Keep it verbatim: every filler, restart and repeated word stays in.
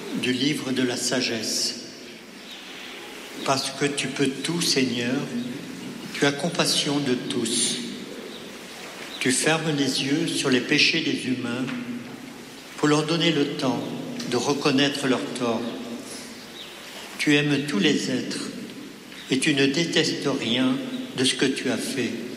Du livre de la sagesse. Parce que tu peux tout, Seigneur, tu as compassion de tous. Tu fermes les yeux sur les péchés des humains pour leur donner le temps de reconnaître leurs torts. Tu aimes tous les êtres et tu ne détestes rien de ce que tu as fait.